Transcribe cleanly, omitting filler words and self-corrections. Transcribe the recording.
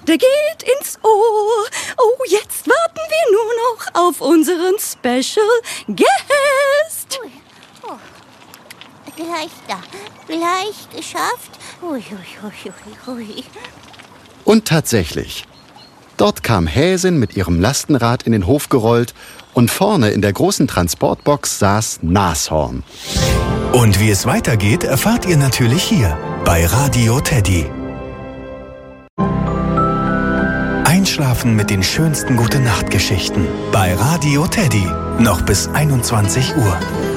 der geht ins Ohr. Oh, jetzt warten wir nur noch auf unseren Special Guest. Ui. Oh. Gleich da, gleich geschafft. Ui, ui, ui, ui. Und tatsächlich. Dort kam Häsin mit ihrem Lastenrad in den Hof gerollt und vorne in der großen Transportbox saß Nashorn. Und wie es weitergeht, erfahrt ihr natürlich hier bei Radio Teddy. Einschlafen mit den schönsten Gute-Nacht-Geschichten bei Radio Teddy. Noch bis 21 Uhr.